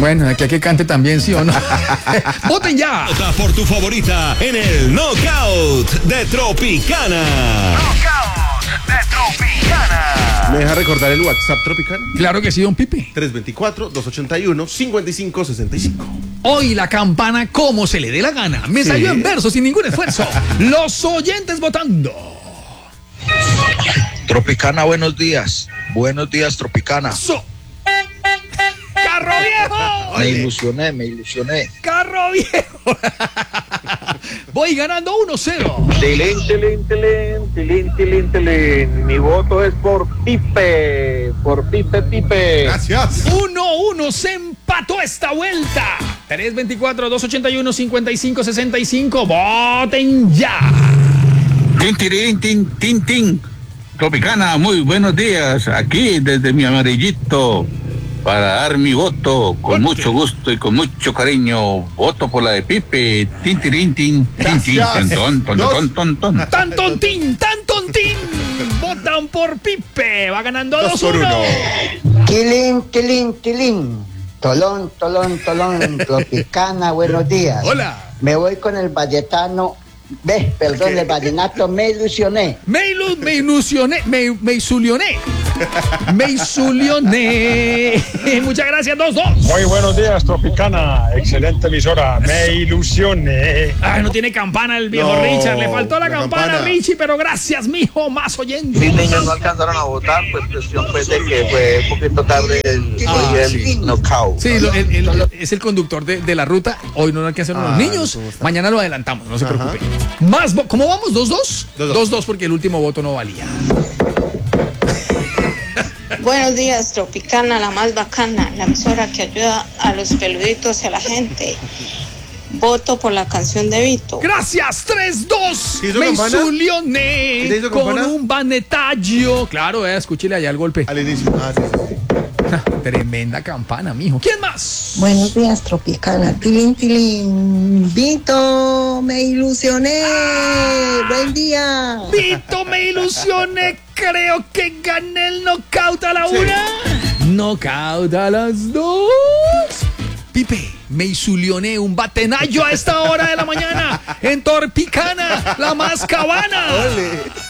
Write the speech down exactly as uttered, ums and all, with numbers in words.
Bueno, aquí a que cante también, ¿sí o no? ¡Voten ya! Vota por tu favorita en el Knockout de Tropicana. Knockout de Tropicana. ¿Me deja recordar el WhatsApp Tropicana? Claro que sí, don Pipe. tres dos cuatro, dos ocho uno, cinco cinco seis cinco. Hoy la campana como se le dé la gana. Me Sí. salió en verso sin ningún esfuerzo. Los oyentes votando. Tropicana, buenos días. Buenos días, Tropicana. So. ¡Carro viejo! Me ilusioné, me ilusioné. ¡Carro viejo! Voy ganando uno cero. Tilín, tilín, tilín, tilín, tilín, tilín. Mi voto es por Pipe, por Pipe, Pipe. Gracias. uno uno se empató esta vuelta. tres dos cuatro, dos ocho uno, cinco cinco seis cinco. ¡Voten ya! Tin, tirín, tin, tin, tin. Tropicana, muy buenos días. Aquí desde mi amarillito para dar mi voto con mucho gusto y con mucho cariño. Voto por la de Pipe. Tin, tirín, tin, tin, tin, Gracias. ton, ton, ton, ton, ton. ¡Tan tontín, tan tontín! Votan por Pipe. Va ganando Dos dos por uno. uno. Tilín, tilín, tilín. Tolón, tolón, tolón. Tropicana, buenos días. Hola. Me voy con el valletano. Ve, perdón, el vallenato, me ilusioné. Me, ilu- me ilusioné, me, me isulioné. Me isulioné. Muchas gracias, dos dos. Muy buenos días, Tropicana. Excelente emisora. Me ilusioné. Ay, no tiene campana el viejo No, Richard. Le faltó la, la campana, campana. Richie, pero gracias, mijo, más oyentes. Mis niños no alcanzaron a votar, pues presión pues de que fue un poquito tarde el, Ah, hoy el sí. knockout. Sí, lo- el- el- es el conductor de, de la ruta. Hoy no lo alcanzaron Ah, los niños. ¿cómo está? Mañana lo adelantamos, no se Ajá. preocupe. Más vo- ¿Cómo vamos? ¿dos dos? Dos, dos. dos dos porque el último voto no valía. Buenos días, Tropicana, la más bacana, la emisora que ayuda a los peluditos y a la gente. Voto por la canción de Vito. Gracias, tres dos. ¿Hizo Me campana? isulioné ¿Le hizo con campana? un banetaggio. Claro, eh, escúchele allá el golpe. Al inicio. Ah, sí, sí, sí. Tremenda campana, mijo. ¿Quién más? Buenos días, Tropicana. Tilín, tilín. Vito, me ilusioné. Buen día. Vito, me ilusioné. Creo que gané el knockout a la una. Knockout a las dos. Pipe, me isulioné un batenayo a esta hora de la mañana en Torpicana, la más cabana.